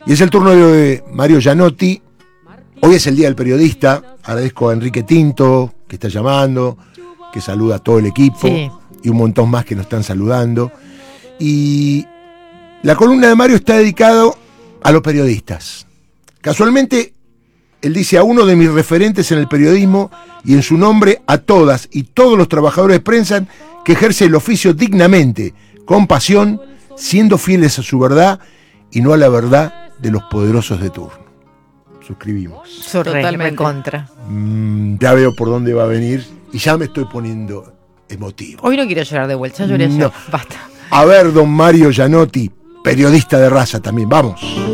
Y es el turno de Mario Gianotti. Hoy es el Día del Periodista. Agradezco a Enrique Tinto, que está llamando, que saluda a todo el equipo, Sí. y un montón más que nos están saludando. Y la columna de Mario está dedicado a los periodistas. Casualmente, él dice: a uno de mis referentes en el periodismo, y en su nombre a todas y todos los trabajadores de prensa que ejerce el oficio dignamente, con pasión, siendo fieles a su verdad y no a la verdad de los poderosos de turno. Suscribimos. Totalmente. Contra. Ya veo por dónde va a venir y ya me estoy poniendo emotivo. Hoy no quiero llorar de vuelta, ya lloré ayer. No. Basta. A ver, don Mario Gianotti, periodista de raza también, vamos.